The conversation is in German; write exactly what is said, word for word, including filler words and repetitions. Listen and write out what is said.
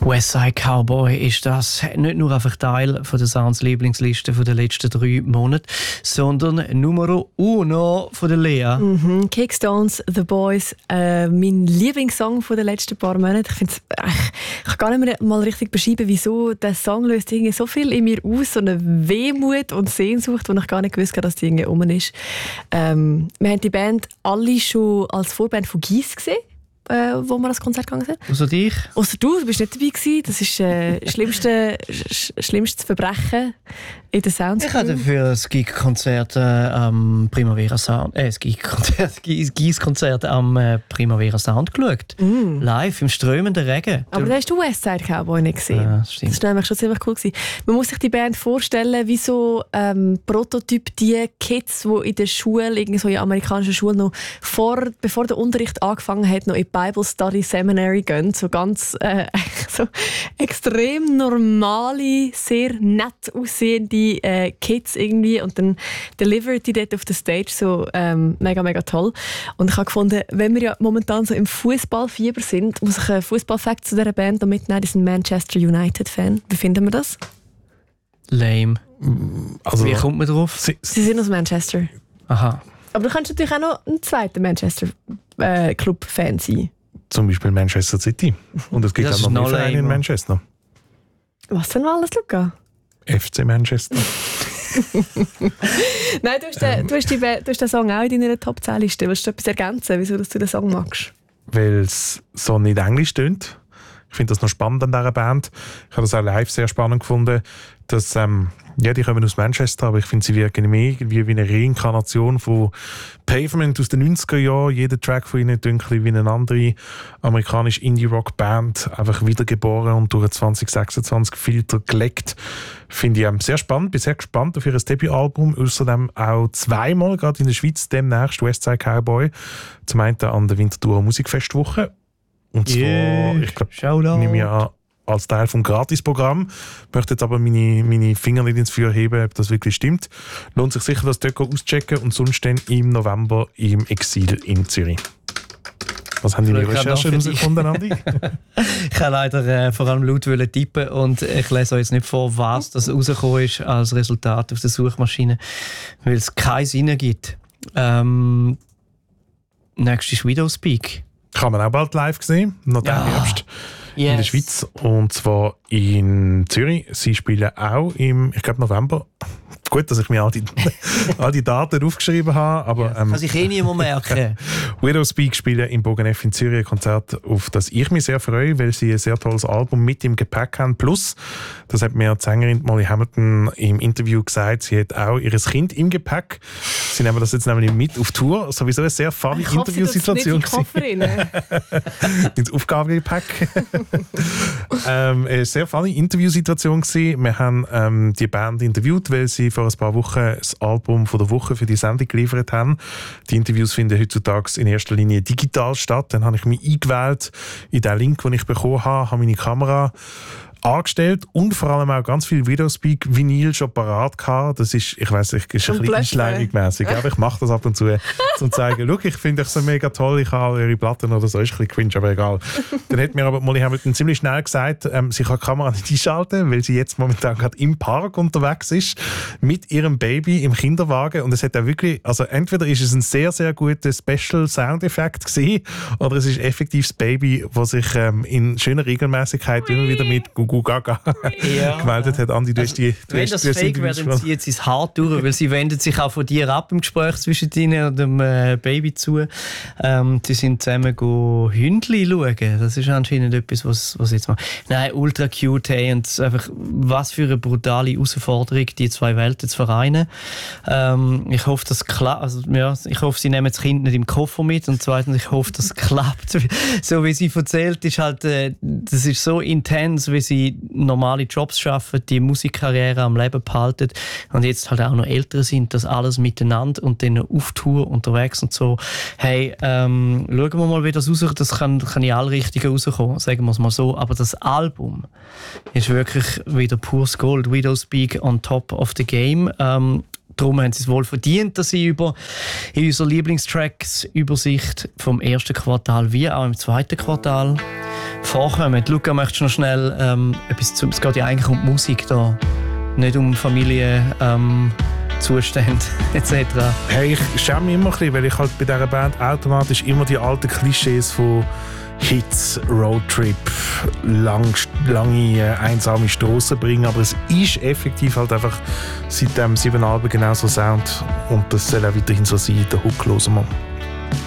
Westside Cowboy ist das nicht nur einfach Teil von der Sounds Lieblingsliste der letzten drei Monate, sondern Numero uno von der Lea. Mhm. Kickstones, The Boys, äh, mein Lieblingssong von den letzten paar Monaten. Ich, find's, äh, ich kann gar nicht mehr mal richtig beschreiben, wieso der Song löst irgendwie so viel in mir aus, so eine Wehmut und Sehnsucht, die ich gar nicht gewusst habe, dass die irgendwie rum ist. Ähm, wir haben die Band alle schon als Vorband von Gies gesehen. Äh, wo wir das Konzert gegangen sind. Außer dich? Außer du, du bist nicht dabei gewesen. Das ist äh, das schlimmste, sch- schlimmste Verbrechen in der Sounds. Ich hatte für das Gig-Konzert äh, am Primavera Sound, äh, das Gig-Konzert, Gig-Konzert am äh, Primavera Sound geschaut. Mm. Live im strömenden Regen. Aber da hast du Westside Cowboy nicht gesehen. Ja, das stimmt. Das war nämlich schon ziemlich cool gewesen. Man muss sich die Band vorstellen wie so ähm, Prototyp die Kids, die in der Schule, irgendwie so in amerikanischen Schulen noch vor, bevor der Unterricht angefangen hat, noch in Bible Study Seminary gehen. So ganz äh, so extrem normale, sehr nett aussehende äh, Kids irgendwie. Und dann delivered die dort auf der Stage so ähm, mega, mega toll. Und ich habe gefunden, wenn wir ja momentan so im Fußballfieber sind, muss ich einen Fußballfakt zu dieser Band noch mitnehmen. Die sind Manchester United-Fan. Wie finden wir das? Lame. Also, Wie kommt man drauf? Sie, Sie sind aus Manchester. Aha. Aber du kannst natürlich auch noch einen zweiten Manchester-Club-Fan sein. Zum Beispiel Manchester City. Und es gibt Das auch noch ist mehr noch Vereine in lame. Manchester. Was denn alles, Luca? F C Manchester. Nein, du hast, den, du, hast die, du hast den Song auch in deiner Top zehn Liste. Willst du etwas ergänzen, wieso du den Song magst? Weil es so nicht englisch tönt. Ich finde das noch spannend an dieser Band. Ich habe das auch live sehr spannend gefunden, dass ähm, ja, die kommen aus Manchester, aber ich finde, sie wirken mehr wie eine Reinkarnation von Pavement aus den neunziger Jahren. Jeder Track von ihnen klingt wie eine andere amerikanische Indie-Rock-Band, einfach wiedergeboren und durch zwanzig sechsundzwanzig Filter gelegt. Finde ich ähm, sehr spannend, bin sehr gespannt auf ihr Debütalbum. Außerdem auch zweimal, gerade in der Schweiz, demnächst Westside Cowboy. Zum einen an der Winterthur Musikfestwoche. Und zwar, Yeah. ich glaube, nehme ich an, als Teil vom Gratisprogramm. Ich möchte jetzt aber meine, meine Finger nicht ins Feuer heben, ob das wirklich stimmt. Lohnt sich sicher, das dort auschecken und sonst dann im November im Exil in Zürich. Was haben deine Recherchen herausgefunden, Andi? Ich habe leider äh, vor allem laut tippen und ich lese euch jetzt nicht vor, was das rausgekommen ist als Resultat auf der Suchmaschine, weil es keinen Sinn gibt. Ähm, nächstes ist Widowspeak. Kann man auch bald live sehen, noch den Ja. Herbst. Yes. In der Schweiz und zwar in Zürich. Sie spielen auch im, ich glaube, November. Gut, dass ich mir all die, all die Daten aufgeschrieben habe, aber Ja, ähm, kann sich eh niemand merken. Widowspeak spielen im Bogen F in Zürich ein Konzert, auf das ich mich sehr freue, weil sie ein sehr tolles Album mit im Gepäck haben. Plus, das hat mir die Sängerin Molly Hamilton im Interview gesagt, sie hat auch ihr Kind im Gepäck. Sie nehmen das jetzt nämlich mit auf Tour. Sowieso eine sehr funny Ich hoffe, Interviewsituation. du tust nicht in den Koffer rein. Ins Aufgabegepäck. ähm, eine sehr funny Interviewsituation gewesen. Wir haben ähm, die Band interviewt, weil sie vor ein paar Wochen das Album von der Woche für die Sendung geliefert haben. Die Interviews finden heutzutage in erster Linie digital statt. Dann habe ich mich eingewählt in den Link, den ich bekommen habe, habe meine Kamera angestellt und vor allem auch ganz viel Widowspeak Vinyl schon parat gehabt. Das ist, ich weiss, ich ist ein bisschen einschleimig-mässig, aber ich mache das ab und zu, um zu zeigen, schau, ich finde euch so mega toll, ich habe eure Platten oder so, ist ein bisschen cringe, aber egal. Dann hat mir aber Molly Hamilton ziemlich schnell gesagt, ähm, sie kann die Kamera nicht einschalten, weil sie jetzt momentan gerade im Park unterwegs ist, mit ihrem Baby im Kinderwagen und es hat auch wirklich, also entweder ist es ein sehr, sehr guter Special Soundeffekt gewesen, oder es ist effektiv das Baby, das sich ähm, in schöner Regelmäßigkeit immer wieder mit Gugu Gaga Ja. gemeldet hat. Andi, du hast die... Du Wenn hast, das du hast fake wäre, dann zieht sie ins Haar durch, weil sie wendet sich auch von dir ab im Gespräch zwischen ihnen und dem äh, Baby zu. Ähm, sie sind zusammen go Hündli schauen. Das ist anscheinend etwas, was, was jetzt mal. Nein, ultra cute, hey, und einfach, was für eine brutale Herausforderung, die zwei Welten zu vereinen. Ähm, ich hoffe, das klappt. Also, ja, ich hoffe, sie nehmen das Kind nicht im Koffer mit und zweitens, ich hoffe, das klappt. So wie sie erzählt, ist halt, äh, das ist so intens, wie sie normale Jobs schaffen, die Musikkarriere am Leben behalten und jetzt halt auch noch älter sind, das alles miteinander und dann auf Tour unterwegs und so. Hey, ähm, schauen wir mal, wie das rauskommt. Das kann, kann in alle Richtungen rauskommen, sagen wir es mal so. Aber das Album ist wirklich wieder pures Gold. Widowspeak on top of the game. Ähm, Darum haben sie es wohl verdient, dass sie über in unserer Lieblingstracks Übersicht vom ersten Quartal wie auch im zweiten Quartal vorkommen. Luca, möchtest du noch schnell ähm, etwas zu... Es geht ja eigentlich um die Musik da, nicht um Familienzustände ähm, Zustände et cetera. Hey, ich schäme mich immer ein bisschen, weil ich halt bei dieser Band automatisch immer die alten Klischees von Hits, Roadtrip, lang, lange, äh, einsame Strassen bringen, aber es ist effektiv halt einfach seit dem sieben Alben genau so Sound und das soll auch weiterhin so sein, der Hook hören wir.